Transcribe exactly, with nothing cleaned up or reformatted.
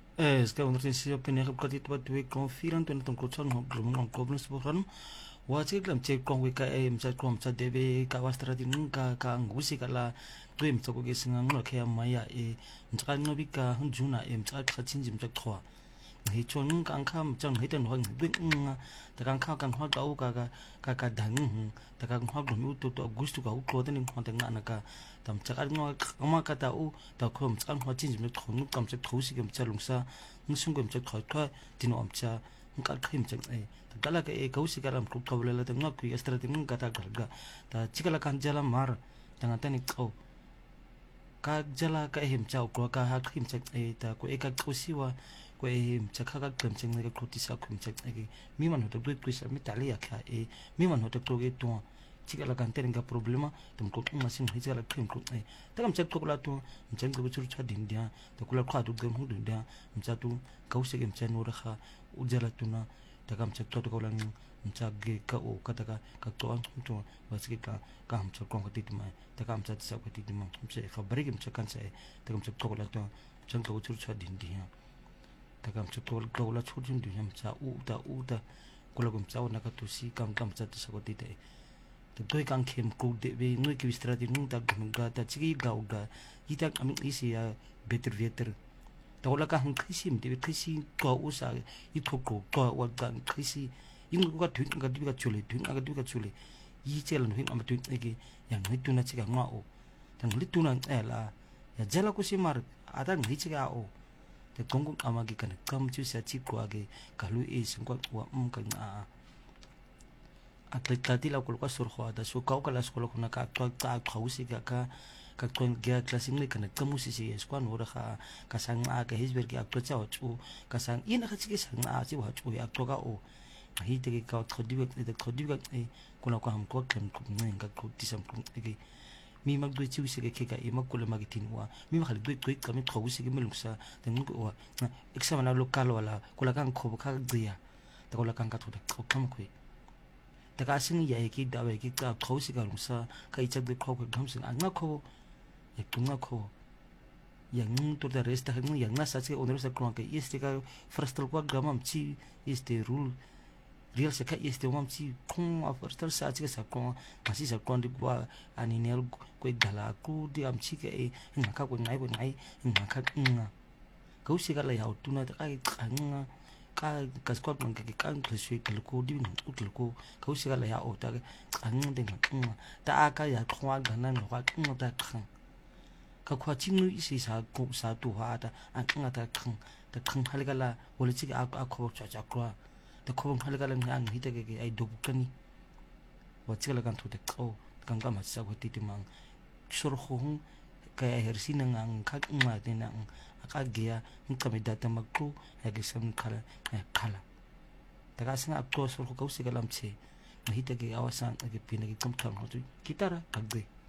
Eh, ska ondertussen op kenege pratit wat twee kon vierentwintig ton kotsan hok glum on kobnus boran wa che glam che kon we ka e msa kon msa debe ka wastrati nka ka ngusi kala twe msa ko gesinga ngwa kya maya e msa ngobika hunjuna e msa khatsinji msa khwa he chon kan kham chang heten hong bin nga ta kan kha kan hwa ka u ka ka ka dang ta kan hwa glum to to gustu ka u ko den khon ta nga na ka tam chakar ngo ama ka ta u ta khom chang hwa chin jim khon kam che thosi kem chalungsa ngisung kem che khoi khoi tin om cha ka khim chang e ta kala ka e kausi kalam ku khawle la ta ngak ku estrati ng ka ta garga ta chikala kan jala mar ta nga tani kau ka jala ka him chau ko ka ha khim chang e ta ko e ka kausiwa ko e chakha ka kem chang ne ka khotisa khim chang e mi man hoto dui kuisa mi tali ya kha e mi man hoto to ge to chikala kan teren ka problema tum ko masin hijala khim ko e ta kam chak to la to mchang ko chur cha din dia ta kula kha du gem hu din dia mcha tu kausi kem chan no rakha ujala tuna ta kam chak to ko la mcha ge ka o ka ta ka ka to an to wasiki ka ka ham chak ko ti ma ta kam cha sa ko ti ma mche khabari kem chak kan sa ta kam chak to la to chang ko chur cha din dia ta kam chak to ko la chur din dia mcha u ta u ta kula kem cha na ka tu si kam kam cha sa ko ti te doi kang kem ko de be noi ki strati nung ta ga ta chigi ga ga ita am isi ya better better ta ola ka hang khisi de khisi ko usa i ko ko ko wa ga khisi ing ga tu ga du ga chule tu ga du ga chule yi chel no hin am tu ge yang ni tu na chiga nga o tang li tu na ela ya jala ko si mar ada ni chiga o te kong ama gi kan kam chu sa chi ko ge kalu e sing ko wa um kan a atlet tadi la ko ko sur khwada so ka ka la skolo kuna ka ka ka khausi ka ka ka kon ga klasim ni kana ka musisi es kwan ora kha ka sang a ka hisber ki akto cha chu ka sang ina kha chi sang a chi wa chu ya to ka o hi te ka khodi ba te khodi ba e kuna ko ham ko kan ku ngai ka ku ti sam ku e mi mag du chi usi ke ka e mag ko le mag tin wa mi ma khali du du ka mi khausi ke melungsa te ngu wa examina local wala kula kan kho ka gya ta kula kan ka to ka kam ku ta ka sin ya ki da ba ki ka khausi ka lungsa ka ichak de kho ko dham sin anga kho e tunga kho yang to da resta hang yang na sa che oner sa kro ka este ka frastal ko gamam chi este rule real se ka este mam chi khon of frastal sa che sa ko masi sa ko ndi kwa ani nel ko dala ku di am chi ke e nga ka ko ngai ko ngai nga ka nga khausi ka la ya tuna ta ka nga ka ka squad man ka ka ka sui ka ko di no ut ko ka usi ka la ya o ta ang de ng ta ka ya khwa ga na no ka ng ta khang ka khwa chi nu isi sa ko sa tu ha ta ang ng ta khang ta khang hal ga la wol chi a a kho cha cha kwa ta kho hal ga la ng hi ta ke ai do ka ni wa chi la kan tu te ko kan ka ma sa ko ti ti mang sur khong ka hersi nang ang ka ng ma de nang ka gya ngkami data magku ya gisam khala khala taka singa apto sur ko kausi galam che mahita ge awasan ge pinagi kam tham ho kitara agde